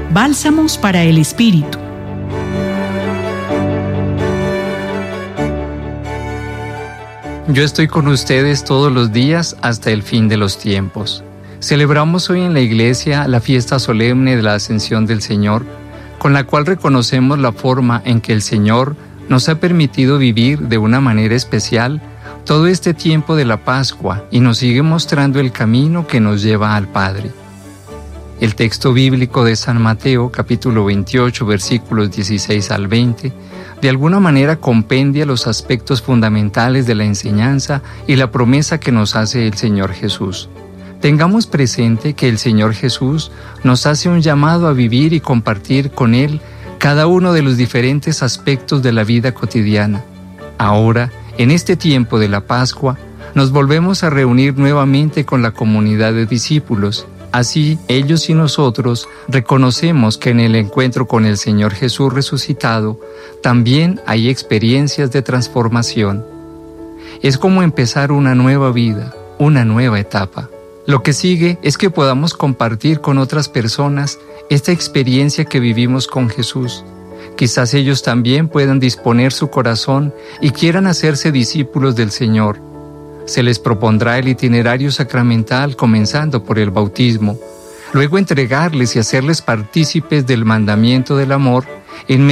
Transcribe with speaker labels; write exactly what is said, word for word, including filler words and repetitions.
Speaker 1: Bálsamos para el Espíritu.
Speaker 2: Yo estoy con ustedes todos los días hasta el fin de los tiempos. Celebramos hoy en la Iglesia la fiesta solemne de la Ascensión del Señor, con la cual reconocemos la forma en que el Señor nos ha permitido vivir de una manera especial todo este tiempo de la Pascua y nos sigue mostrando el camino que nos lleva al Padre. El texto bíblico de San Mateo, capítulo veintiocho, versículos dieciséis al veinte, de alguna manera compendia los aspectos fundamentales de la enseñanza y la promesa que nos hace el Señor Jesús. Tengamos presente que el Señor Jesús nos hace un llamado a vivir y compartir con Él cada uno de los diferentes aspectos de la vida cotidiana. Ahora, en este tiempo de la Pascua, nos volvemos a reunir nuevamente con la comunidad de discípulos. Así, ellos y nosotros reconocemos que en el encuentro con el Señor Jesús resucitado, también hay experiencias de transformación. Es como empezar una nueva vida, una nueva etapa. Lo que sigue es que podamos compartir con otras personas esta experiencia que vivimos con Jesús. Quizás ellos también puedan disponer su corazón y quieran hacerse discípulos del Señor. Se les propondrá el itinerario sacramental comenzando por el bautismo, luego entregarles y hacerles partícipes del mandamiento del amor en